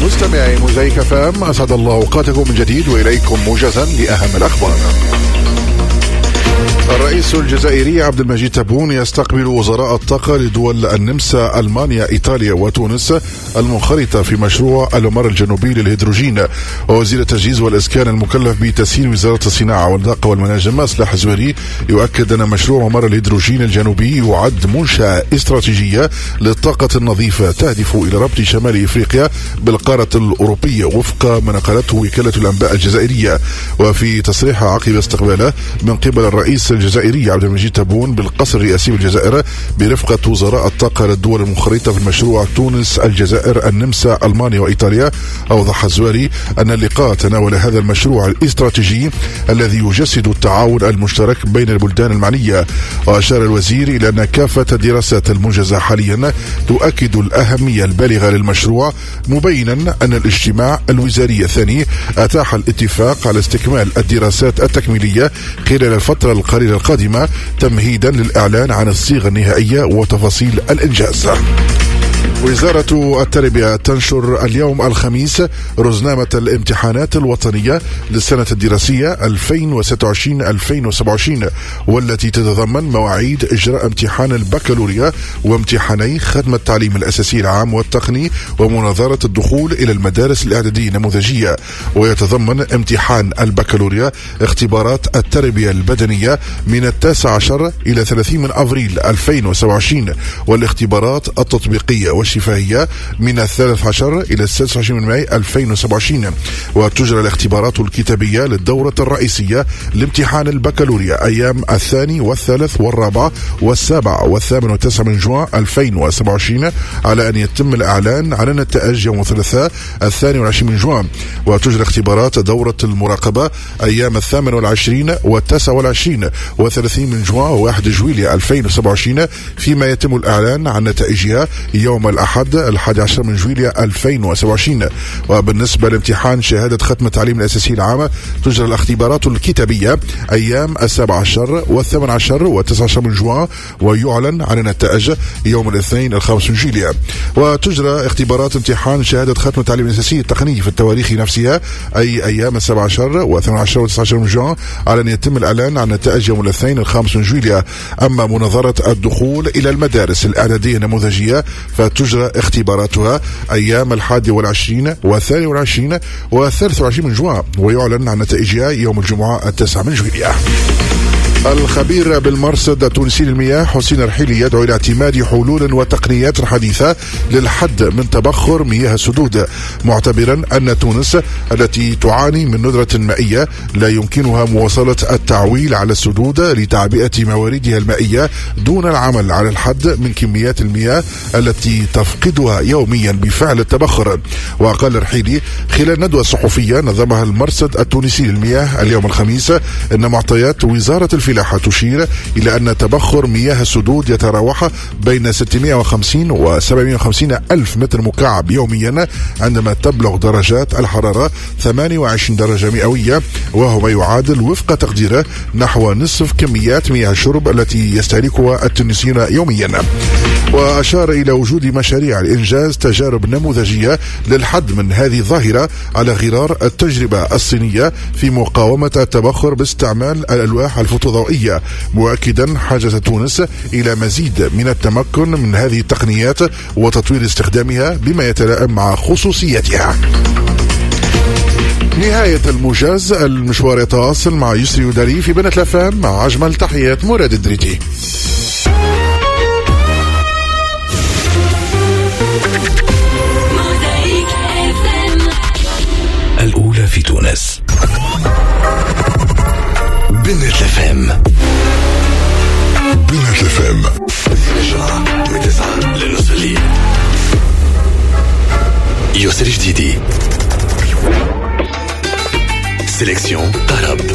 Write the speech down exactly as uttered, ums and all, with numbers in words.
مستمعي موزايك اف ام، اسعد الله اوقاتكم من جديد واليكم موجزا لاهم الاخبار. الرئيس الجزائري عبد المجيد تبون يستقبل وزراء الطاقة لدول النمسا، ألمانيا، إيطاليا وتونس المنخرطة في مشروع الممر الجنوبي للهيدروجين. ووزير التجهيز والإسكان المكلف بتسيير وزارة الصناعة والطاقة والمناجم صلاح الزويري يؤكد أن مشروع ممر الهيدروجين الجنوبي يعد منشأة استراتيجية للطاقة النظيفة تهدف إلى ربط شمال إفريقيا بالقارة الأوروبية وفق ما نقلته وكالة الأنباء الجزائرية. وفي تصريح عقب استقباله من قبل الرئيس الجزائري عبد المجيد تبون بالقصر الرئاسي بالجزائر برفقة وزراء الطاقة للدول المنخرطة في المشروع تونس، الجزائر، النمسا، ألمانيا وإيطاليا، أوضح الزويري أن اللقاء تناول هذا المشروع الاستراتيجي الذي يجسد التعاون المشترك بين البلدان المعنية. وأشار الوزير إلى أن كافة الدراسات المنجزة حاليا تؤكد الأهمية البالغة للمشروع، مبينا أن الاجتماع الوزاري الثاني أتاح الاتفاق على استكمال الدراسات التكميلية خلال الفترة القليلة القادمة تمهيدا للإعلان عن الصيغة النهائية وتفاصيل الإنجاز. وزارة التربية تنشر اليوم الخميس رزنامة الامتحانات الوطنية للسنة الدراسية ألفين وستة وعشرين ألفين وسبعة وعشرين، والتي تتضمن مواعيد إجراء امتحان البكالوريا وامتحاني ختم التعليم الأساسي العام والتقني ومناظرة الدخول إلى المدارس الإعدادية النموذجية. ويتضمن امتحان البكالوريا اختبارات التربية البدنية من التاسع عشر إلى ثلاثين من أفريل ألفين وسبعة وعشرين، والاختبارات التطبيقية والشفاهية من الثالث عشر إلى السادس عشر من ماي ألفين وسبعة وعشرين. وتجرى الاختبارات الكتابية للدورة الرئيسية لامتحان البكالوريا أيام الثاني والثالث والرابع والسابع والثامن والتاسع من جوان ألفين وسبعة وعشرين، على أن يتم الإعلان عن النتائج يوم الثلاثاء الثاني والعشرين من جوان. وتجرى اختبارات دورة المراقبة أيام الثامن والعشرين والتاسع والعشرين والثلاثين من جوان وواحد جويلية ألفين وسبعة وعشرين، فيما يتم الإعلان عن نتائجها يوم الأحد الحادي عشر من جويلية ألفين وسبعة وعشرين. وبالنسبة لامتحان شهادة ختم التعليم الأساسي العام تجرى الاختبارات الكتابية أيام السابع عشر والثامن عشر والتاسع عشر من جوان، ويعلن عن النتائج يوم الاثنين الخامس من جويلية. وتجرى اختبارات امتحان شهادة ختم التعليم الأساسي التقني في التواريخ نفسها أي أيام السابع عشر والثامن عشر والتاسع عشر من جوان، على أن يتم الإعلان عن النتائج يوم الاثنين الخامس من جويلية. أما مناظرة الدخول إلى المدارس الإعدادية النموذجية فتجرى اختباراتها أيام الحادي والعشرين والثاني والعشرين والثالث والعشرين من جوان، ويعلن عن نتائجها يوم الجمعة التاسع من جويلية. الخبير بالمرصد التونسي للمياه حسين رحيلي يدعو إلى اعتماد حلول وتقنيات حديثة للحد من تبخر مياه السدود، معتبرا أن تونس التي تعاني من ندرة مائية لا يمكنها مواصلة التعويل على السدود لتعبئة مواردها المائية دون العمل على الحد من كميات المياه التي تفقدها يوميا بفعل التبخر. وقال رحيلي خلال ندوة صحفية نظمها المرصد التونسي للمياه اليوم الخميس أن معطيات وزارة الفلاحة تشير إلى أن تبخر مياه السدود يتراوح بين ستمائة وخمسين و سبعمائة وخمسين ألف متر مكعب يوميا، عندما تبلغ درجات الحرارة ثمانية وعشرين درجة مئوية، وهو ما يعادل وفق تقديره نحو نصف كميات مياه الشرب التي يستهلكها التونسيون يوميا. وأشار إلى وجود مشاريع لإنجاز تجارب نموذجية للحد من هذه الظاهرة على غرار التجربة الصينية في مقاومة التبخر باستعمال الألواح الفوتوضوئية، مؤكدا حاجة تونس إلى مزيد من التمكن من هذه التقنيات وتطوير استخدامها بما يتلائم مع خصوصيتها. نهاية الموجز، المشوار يتواصل مع يسري وداري في بنت الأفلام، مع أجمل تحيات مراد الدريتي. الأولى في تونس، بنت الأفلام، بنت الأفلام من تسعة لنصف الليل. يسري جديدي، سيليكسيون طرب.